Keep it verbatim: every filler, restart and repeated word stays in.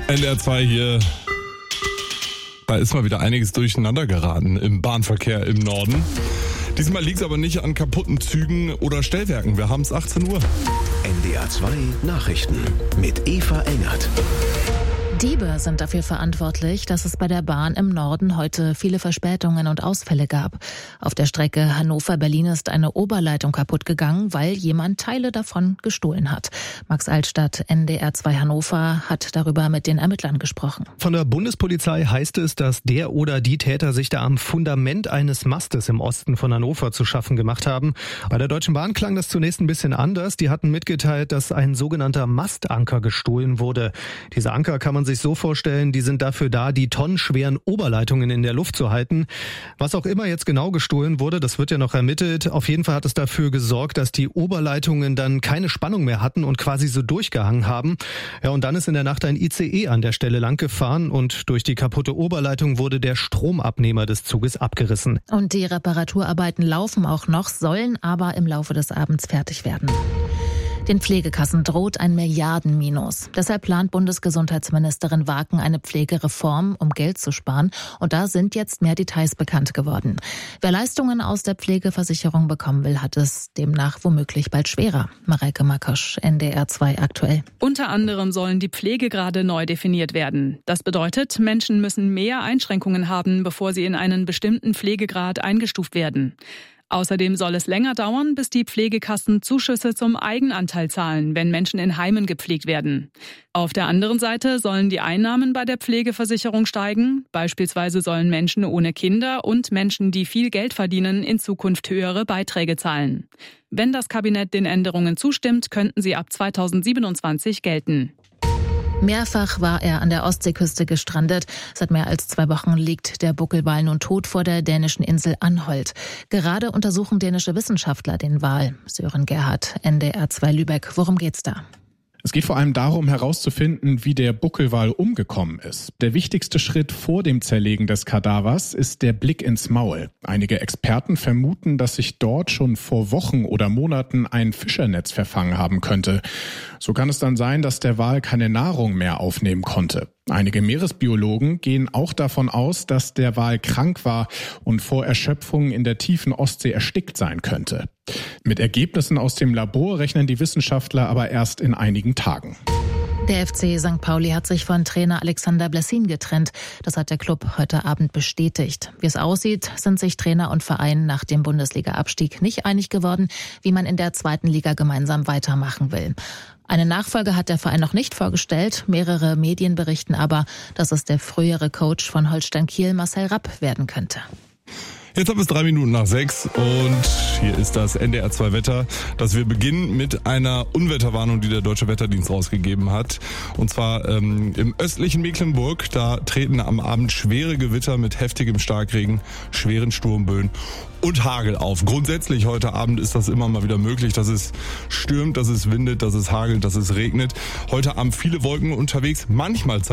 N D R zwei hier. Da ist mal wieder einiges durcheinander geraten im Bahnverkehr im Norden. Diesmal liegt es aber nicht an kaputten Zügen oder Stellwerken. Wir haben es achtzehn Uhr. N D R zwei Nachrichten mit Eva Engert. Diebe sind dafür verantwortlich, dass es bei der Bahn im Norden heute viele Verspätungen und Ausfälle gab. Auf der Strecke Hannover-Berlin ist eine Oberleitung kaputt gegangen, weil jemand Teile davon gestohlen hat. Max Altstadt, N D R zwei Hannover, hat darüber mit den Ermittlern gesprochen. Von der Bundespolizei heißt es, dass der oder die Täter sich da am Fundament eines Mastes im Osten von Hannover zu schaffen gemacht haben. Bei der Deutschen Bahn klang das zunächst ein bisschen anders. Die hatten mitgeteilt, dass ein sogenannter Mastanker gestohlen wurde. Dieser Anker kann man sich so vorstellen, die sind dafür da, die tonnenschweren Oberleitungen in der Luft zu halten. Was auch immer jetzt genau gestohlen wurde, das wird ja noch ermittelt. Auf jeden Fall hat es dafür gesorgt, dass die Oberleitungen dann keine Spannung mehr hatten und quasi so durchgehangen haben. Ja, und dann ist in der Nacht ein I C E an der Stelle lang gefahren und durch die kaputte Oberleitung wurde der Stromabnehmer des Zuges abgerissen. Und die Reparaturarbeiten laufen auch noch, sollen aber im Laufe des Abends fertig werden. Den Pflegekassen droht ein Milliardenminus. Deshalb plant Bundesgesundheitsministerin Waken eine Pflegereform, um Geld zu sparen. Und da sind jetzt mehr Details bekannt geworden. Wer Leistungen aus der Pflegeversicherung bekommen will, hat es demnach womöglich bald schwerer. Mareike Makosch, N D R zwei aktuell. Unter anderem sollen die Pflegegrade neu definiert werden. Das bedeutet, Menschen müssen mehr Einschränkungen haben, bevor sie in einen bestimmten Pflegegrad eingestuft werden. Außerdem soll es länger dauern, bis die Pflegekassen Zuschüsse zum Eigenanteil zahlen, wenn Menschen in Heimen gepflegt werden. Auf der anderen Seite sollen die Einnahmen bei der Pflegeversicherung steigen. Beispielsweise sollen Menschen ohne Kinder und Menschen, die viel Geld verdienen, in Zukunft höhere Beiträge zahlen. Wenn das Kabinett den Änderungen zustimmt, könnten sie ab zweitausendsiebenundzwanzig gelten. Mehrfach war er an der Ostseeküste gestrandet. Seit mehr als zwei Wochen liegt der Buckelwal nun tot vor der dänischen Insel Anholt. Gerade untersuchen dänische Wissenschaftler den Wal. Sören Gerhardt, N D R zwei Lübeck. Worum geht's da? Es geht vor allem darum, herauszufinden, wie der Buckelwal umgekommen ist. Der wichtigste Schritt vor dem Zerlegen des Kadavers ist der Blick ins Maul. Einige Experten vermuten, dass sich dort schon vor Wochen oder Monaten ein Fischernetz verfangen haben könnte. So kann es dann sein, dass der Wal keine Nahrung mehr aufnehmen konnte. Einige Meeresbiologen gehen auch davon aus, dass der Wal krank war und vor Erschöpfung in der tiefen Ostsee erstickt sein könnte. Mit Ergebnissen aus dem Labor rechnen die Wissenschaftler aber erst in einigen Tagen. Der F C Sankt Pauli hat sich von Trainer Alexander Blessin getrennt. Das hat der Club heute Abend bestätigt. Wie es aussieht, sind sich Trainer und Verein nach dem Bundesliga-Abstieg nicht einig geworden, wie man in der zweiten Liga gemeinsam weitermachen will. Eine Nachfolge hat der Verein noch nicht vorgestellt. Mehrere Medien berichten aber, dass es der frühere Coach von Holstein Kiel, Marcel Rapp, werden könnte. Jetzt haben wir es drei Minuten nach sechs und hier ist das N D R zwei Wetter, dass wir beginnen mit einer Unwetterwarnung, die der Deutsche Wetterdienst rausgegeben hat. Und zwar ähm, im östlichen Mecklenburg, da treten am Abend schwere Gewitter mit heftigem Starkregen, schweren Sturmböen und Hagel auf. Grundsätzlich heute Abend ist das immer mal wieder möglich, dass es stürmt, dass es windet, dass es hagelt, dass es regnet. Heute Abend viele Wolken unterwegs, manchmal